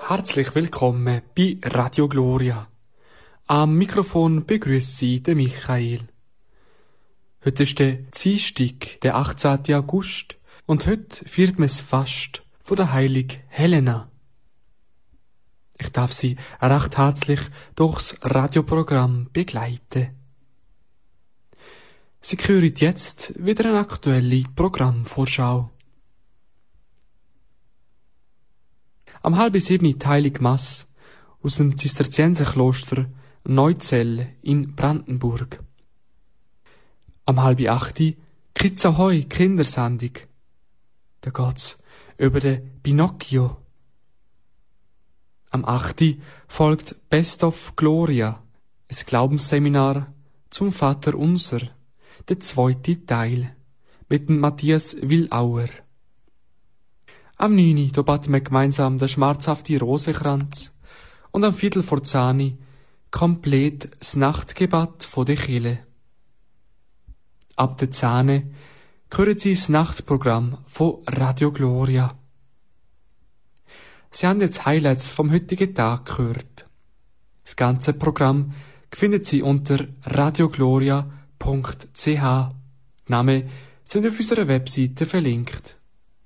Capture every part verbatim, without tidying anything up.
Herzlich willkommen bei Radio Gloria. Am Mikrofon begrüßt Sie der Michael. Heute ist der Dienstag, der achtzehnten August, und heute feiert man das Fast von der Heiligen Helena. Ich darf Sie recht herzlich durchs Radioprogramm begleiten. Sie hören jetzt wieder eine aktuelle Programmvorschau. Am halb sieben die Heilige Mass aus dem Zisterzienserkloster Neuzell in Brandenburg. Am halb acht Kids Ahoi Kindersendung. Da geht's über den Pinocchio. Am acht folgt Best of Gloria, ein Glaubensseminar zum Vater Unser, der zweite Teil, mit dem Matthias Willauer. Am neun da beten wir gemeinsam den schmerzhaften Rosenkranz und am Viertel vor zehn komplett das Nachtgebet von der Kirche. Ab der zehn hören Sie das Nachtprogramm von Radio Gloria. Sie haben jetzt Highlights vom heutigen Tag gehört. Das ganze Programm finden Sie unter radiogloria punkt c h. Die Namen sind auf unserer Webseite verlinkt.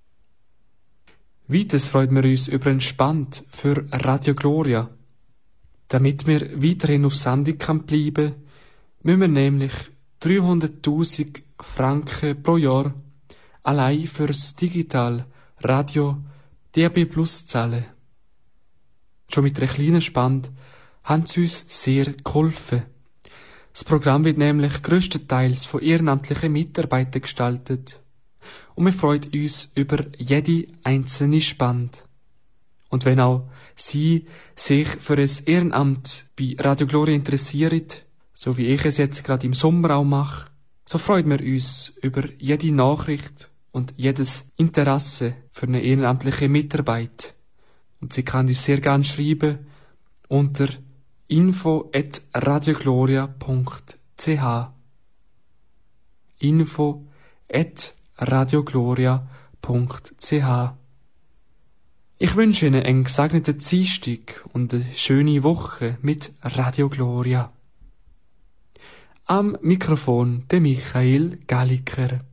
Weiters freuen wir uns über ein Spand für Radio Gloria. Damit wir weiterhin auf Sendung kann bleiben, müssen wir nämlich dreihunderttausend Franken pro Jahr allein fürs Digital Radio D A B Plus zahlen. Schon mit einer kleinen Spende haben sie uns sehr geholfen. Das Programm wird nämlich grösstenteils von ehrenamtlichen Mitarbeitern gestaltet. Und wir freuen uns über jede einzelne Spende. Und wenn auch Sie sich für ein Ehrenamt bei Radio Gloria interessieren, so wie ich es jetzt gerade im Sommer auch mache, so freuen wir uns über jede Nachricht und jedes Interesse für eine ehrenamtliche Mitarbeit. Und Sie kann uns sehr gerne schreiben unter info at radiogloria punkt c h. info at radiogloria punkt c h. Ich wünsche Ihnen einen gesegneten Dienstag und eine schöne Woche mit Radio Gloria. Am Mikrofon der Michael Galliker.